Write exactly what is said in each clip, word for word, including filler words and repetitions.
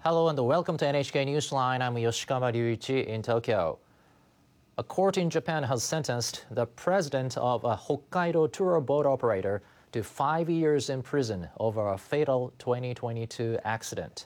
Hello and welcome to N H K Newsline. I'm Yoshikama Ryuichi in Tokyo. A court in Japan has sentenced the president of a Hokkaido tour boat operator to five years in prison over a fatal twenty twenty-two accident.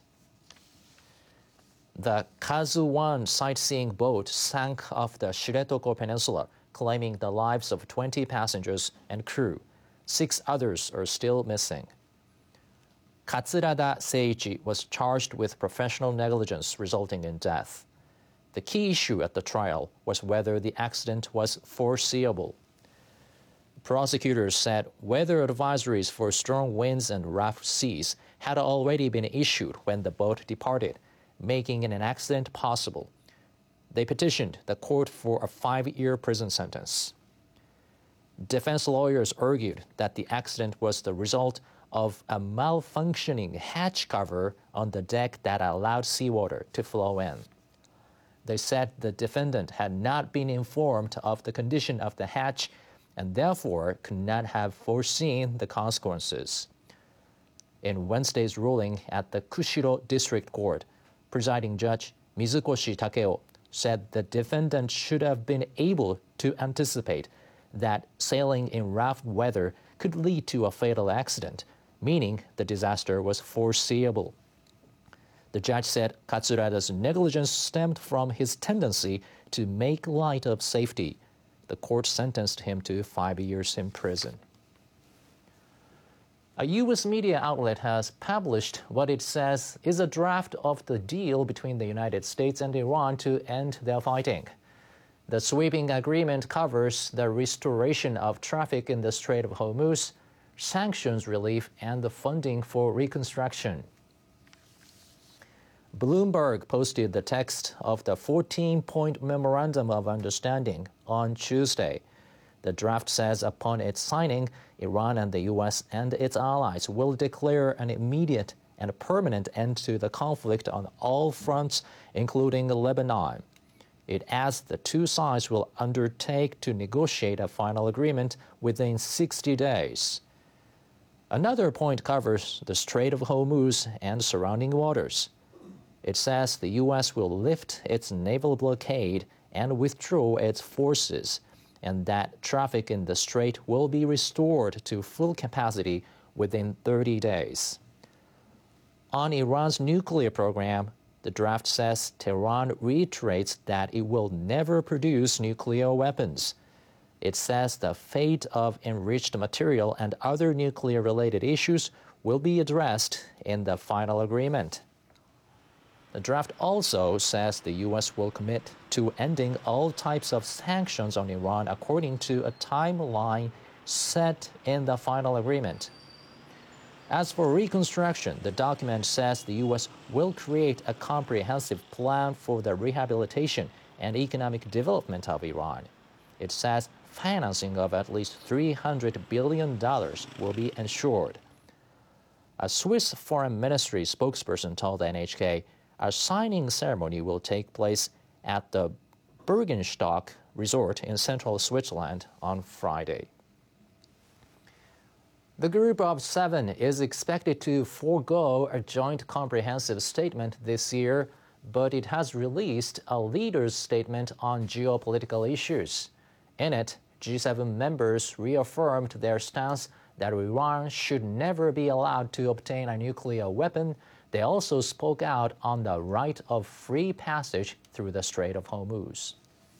The Kazu one sightseeing boat sank off the Shiretoko Peninsula, claiming the lives of twenty passengers and crew. Six others are still missing. Katsurada Seiichi was charged with professional negligence resulting in death. The key issue at the trial was whether the accident was foreseeable. Prosecutors said weather advisories for strong winds and rough seas had already been issued when the boat departed, making an accident possible. They petitioned the court for a five-year prison sentence. Defense lawyers argued that the accident was the result of a malfunctioning hatch cover on the deck that allowed seawater to flow in. They said the defendant had not been informed of the condition of the hatch and therefore could not have foreseen the consequences. In Wednesday's ruling at the Kushiro District Court, presiding judge Mizukoshi Takeo said the defendant should have been able to anticipate that sailing in rough weather could lead to a fatal accident, meaning the disaster was foreseeable. The judge said Katsurada's negligence stemmed from his tendency to make light of safety. The court sentenced him to five years in prison. A U S media outlet has published what it says is a draft of the deal between the United States and Iran to end their fighting. The sweeping agreement covers the restoration of traffic in the Strait of Hormuz, sanctions relief, and the funding for reconstruction. Bloomberg posted the text of the fourteen-point Memorandum of Understanding on Tuesday. The draft says upon its signing, Iran and the U S and its allies will declare an immediate and permanent end to the conflict on all fronts, including Lebanon. It adds the two sides will undertake to negotiate a final agreement within sixty days. Another point covers the Strait of Hormuz and surrounding waters. It says the U S will lift its naval blockade and withdraw its forces, and that traffic in the strait will be restored to full capacity within thirty days. On Iran's nuclear program, the draft says Tehran reiterates that it will never produce nuclear weapons. It says the fate of enriched material and other nuclear-related issues will be addressed in the final agreement. The draft also says the U S will commit to ending all types of sanctions on Iran according to a timeline set in the final agreement. As for reconstruction, the document says the U S will create a comprehensive plan for the rehabilitation and economic development of Iran. It says financing of at least three hundred billion dollars will be ensured. A Swiss Foreign Ministry spokesperson told N H K a signing ceremony will take place at the Bergenstock Resort in central Switzerland on Friday. The Group of Seven is expected to forego a joint comprehensive statement this year, but it has released a leaders' statement on geopolitical issues. In it, G seven members reaffirmed their stance that Iran should never be allowed to obtain a nuclear weapon. They also spoke out on the right of free passage through the Strait of Hormuz.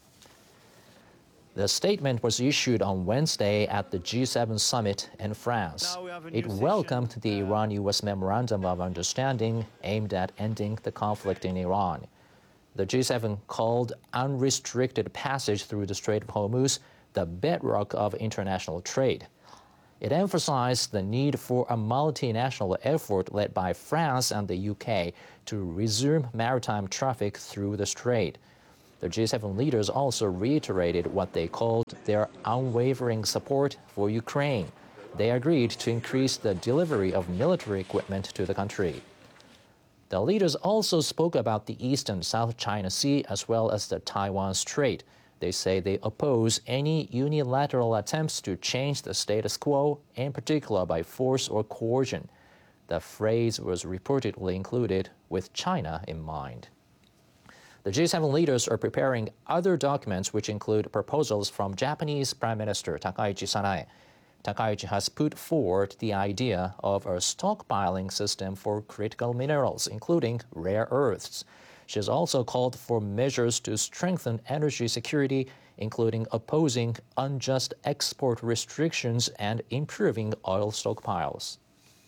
The statement was issued on Wednesday at the G seven summit in France. It welcomed the Iran-U S Memorandum of Understanding aimed at ending the conflict in Iran. The G seven called unrestricted passage through the Strait of Hormuz the bedrock of international trade. It emphasized the need for a multinational effort led by France and the U K to resume maritime traffic through the strait. The G seven leaders also reiterated what they called their unwavering support for Ukraine. They agreed to increase the delivery of military equipment to the country. The leaders also spoke about the East and South China Sea as well as the Taiwan Strait. They say they oppose any unilateral attempts to change the status quo, in particular by force or coercion. The phrase was reportedly included with China in mind. The G seven leaders are preparing other documents which include proposals from Japanese Prime Minister Takaichi Sanae. Takaichi has put forward the idea of a stockpiling system for critical minerals, including rare earths. She has also called for measures to strengthen energy security, including opposing unjust export restrictions and improving oil stockpiles.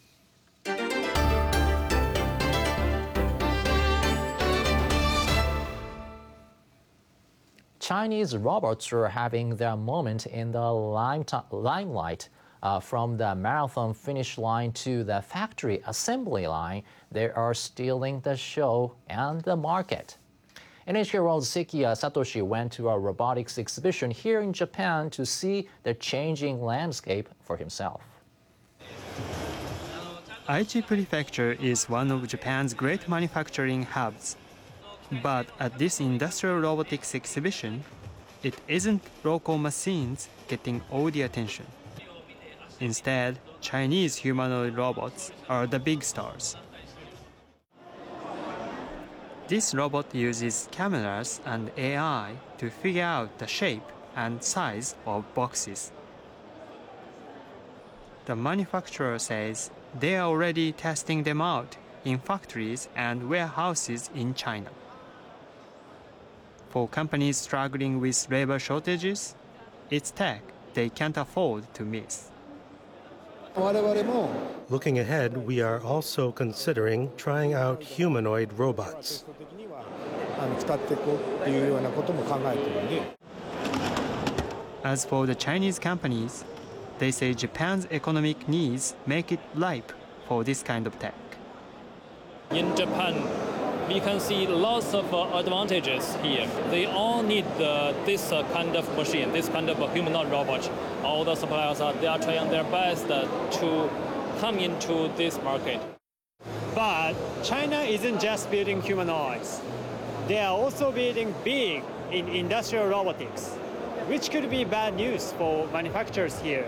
Chinese robots are having their moment in the limelight. Uh, from the marathon finish line to the factory assembly line, they are stealing the show and the market. N H K World's Sekiya Satoshi went to a robotics exhibition here in Japan to see the changing landscape for himself. Aichi Prefecture is one of Japan's great manufacturing hubs. But at this industrial robotics exhibition, it isn't local machines getting all the attention. Instead, Chinese humanoid robots are the big stars. This robot uses cameras and A I to figure out the shape and size of boxes. The manufacturer says they are already testing them out in factories and warehouses in China. For companies struggling with labor shortages, it's tech they can't afford to miss. Looking ahead, we are also considering trying out humanoid robots. As for the Chinese companies, they say Japan's economic needs make it ripe for this kind of tech. In Japan, we can see lots of uh, advantages here. They all need uh, this uh, kind of machine, this kind of uh, humanoid robot. All the suppliers are, they are trying their best uh, to come into this market. But China isn't just building humanoids. They are also building big in industrial robotics, which could be bad news for manufacturers here.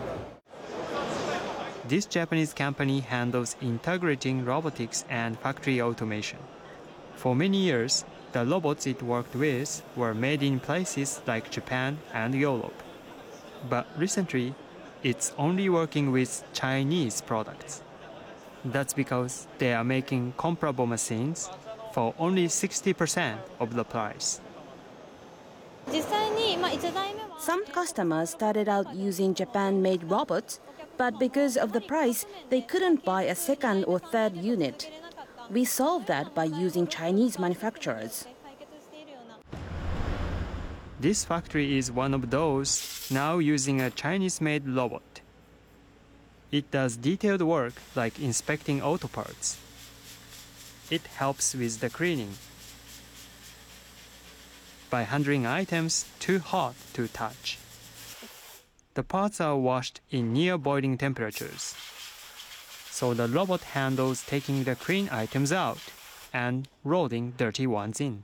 This Japanese company handles integrating robotics and factory automation. For many years, the robots it worked with were made in places like Japan and Europe. But recently, it's only working with Chinese products. That's because they are making comparable machines for only sixty percent of the price. Some customers started out using Japan-made robots, but because of the price, they couldn't buy a second or third unit. We solved that by using Chinese manufacturers. This factory is one of those now using a Chinese-made robot. It does detailed work like inspecting auto parts. It helps with the cleaning by handling items too hot to touch. The parts are washed in near boiling temperatures. So the robot handles taking the clean items out and rolling dirty ones in.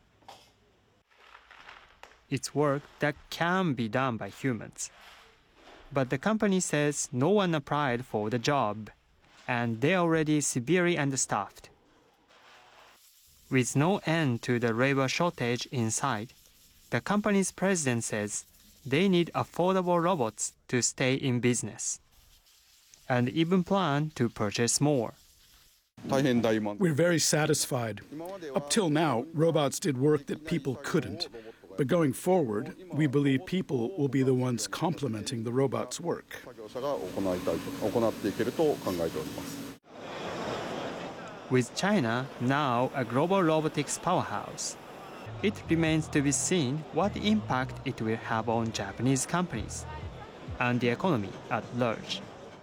It's work that can be done by humans. But the company says no one applied for the job, and they're already severely understaffed. With no end to the labor shortage in sight, the company's president says they need affordable robots to stay in business, and even plan to purchase more. We're very satisfied. Up till now, robots did work that people couldn't. But going forward, we believe people will be the ones complementing the robots' work. With China now a global robotics powerhouse, it remains to be seen what impact it will have on Japanese companies and the economy at large.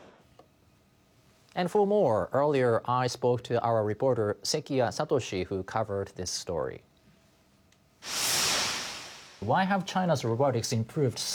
And for more, earlier I spoke to our reporter Sekiya Satoshi, who covered this story. Why have China's robotics improved so